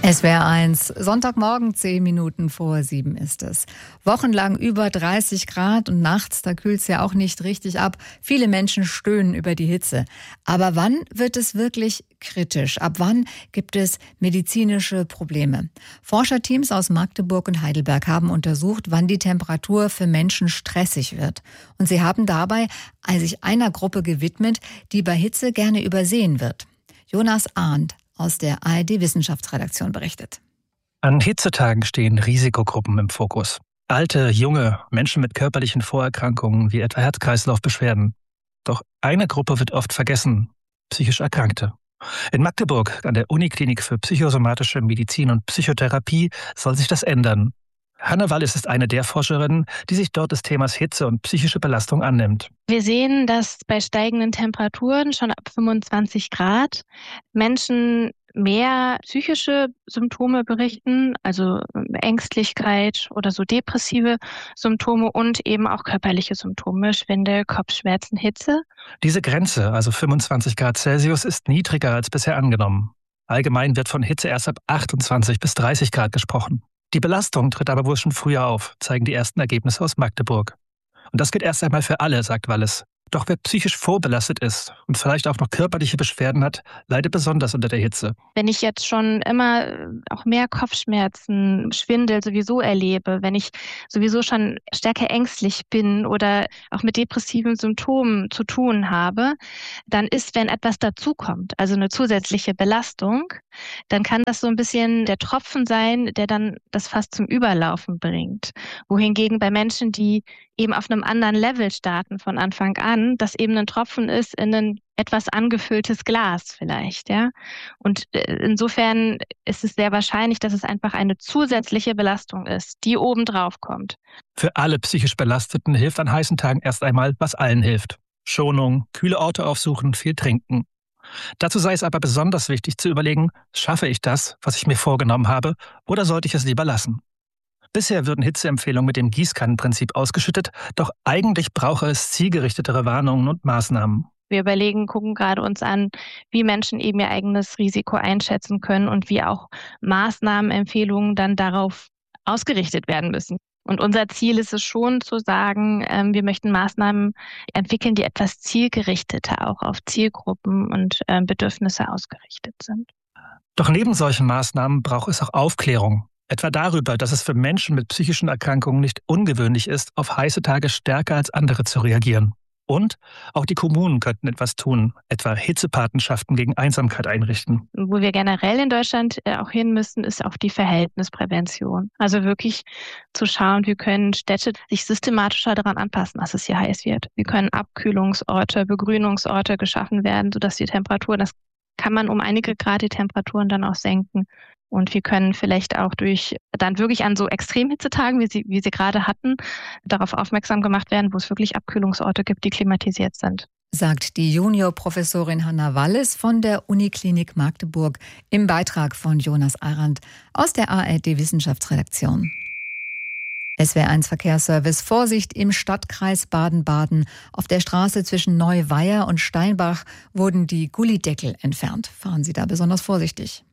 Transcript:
SWR 1, Sonntagmorgen, 10 Minuten vor 7 ist es. Wochenlang über 30 Grad und nachts, da kühlt es ja auch nicht richtig ab. Viele Menschen stöhnen über die Hitze. Aber wann wird es wirklich kritisch? Ab wann gibt es medizinische Probleme? Forscherteams aus Magdeburg und Heidelberg haben untersucht, wann die Temperatur für Menschen stressig wird. Und sie haben dabei sich einer Gruppe gewidmet, die bei Hitze gerne übersehen wird. Jonas Arndt aus der ARD-Wissenschaftsredaktion berichtet. An Hitzetagen stehen Risikogruppen im Fokus. Alte, junge, Menschen mit körperlichen Vorerkrankungen wie etwa Herz-Kreislauf-Beschwerden. Doch eine Gruppe wird oft vergessen: psychisch Erkrankte. In Magdeburg an der Uniklinik für psychosomatische Medizin und Psychotherapie soll sich das ändern. Hanne Wallis ist eine der Forscherinnen, die sich dort des Themas Hitze und psychische Belastung annimmt. Wir sehen, dass bei steigenden Temperaturen schon ab 25 Grad Menschen mehr psychische Symptome berichten, also Ängstlichkeit oder so depressive Symptome und eben auch körperliche Symptome, Schwindel, Kopfschmerzen, Hitze. Diese Grenze, also 25 Grad Celsius, ist niedriger als bisher angenommen. Allgemein wird von Hitze erst ab 28 bis 30 Grad gesprochen. Die Belastung tritt aber wohl schon früher auf, zeigen die ersten Ergebnisse aus Magdeburg. Und das gilt erst einmal für alle, sagt Wallis. Doch wer psychisch vorbelastet ist und vielleicht auch noch körperliche Beschwerden hat, leidet besonders unter der Hitze. Wenn ich jetzt schon immer auch mehr Kopfschmerzen, Schwindel sowieso erlebe, wenn ich sowieso schon stärker ängstlich bin oder auch mit depressiven Symptomen zu tun habe, dann ist, wenn etwas dazukommt, also eine zusätzliche Belastung, dann kann das so ein bisschen der Tropfen sein, der dann das Fass zum Überlaufen bringt. Wohingegen bei Menschen, die eben auf einem anderen Level starten von Anfang an, das eben ein Tropfen ist in ein etwas angefülltes Glas vielleicht, ja. Und insofern ist es sehr wahrscheinlich, dass es einfach eine zusätzliche Belastung ist, die obendrauf kommt. Für alle psychisch Belasteten hilft an heißen Tagen erst einmal, was allen hilft: Schonung, kühle Orte aufsuchen, viel trinken. Dazu sei es aber besonders wichtig zu überlegen, schaffe ich das, was ich mir vorgenommen habe, oder sollte ich es lieber lassen? Bisher würden Hitzeempfehlungen mit dem Gießkannenprinzip ausgeschüttet, doch eigentlich brauche es zielgerichtetere Warnungen und Maßnahmen. Wir gucken gerade uns an, wie Menschen eben ihr eigenes Risiko einschätzen können und wie auch Maßnahmenempfehlungen dann darauf ausgerichtet werden müssen. Und unser Ziel ist es schon zu sagen, wir möchten Maßnahmen entwickeln, die etwas zielgerichteter auch auf Zielgruppen und Bedürfnisse ausgerichtet sind. Doch neben solchen Maßnahmen braucht es auch Aufklärung. Etwa darüber, dass es für Menschen mit psychischen Erkrankungen nicht ungewöhnlich ist, auf heiße Tage stärker als andere zu reagieren. Und auch die Kommunen könnten etwas tun, etwa Hitzepatenschaften gegen Einsamkeit einrichten. Wo wir generell in Deutschland auch hin müssen, ist auch die Verhältnisprävention. Also wirklich zu schauen, wie können Städte sich systematischer daran anpassen, dass es hier heiß wird. Wie können Abkühlungsorte, Begrünungsorte geschaffen werden, sodass die Temperaturen, das kann man um einige Grad die Temperaturen dann auch senken. Und wir können vielleicht auch durch dann wirklich an so Extremhitzetagen, wie sie gerade hatten, darauf aufmerksam gemacht werden, wo es wirklich Abkühlungsorte gibt, die klimatisiert sind. Sagt die Juniorprofessorin Hanne Wallis von der Uniklinik Magdeburg im Beitrag von Jonas Arndt aus der ARD-Wissenschaftsredaktion. SWR 1 Verkehrsservice: Vorsicht im Stadtkreis Baden-Baden. Auf der Straße zwischen Neuweier und Steinbach wurden die Gullideckel entfernt. Fahren Sie da besonders vorsichtig.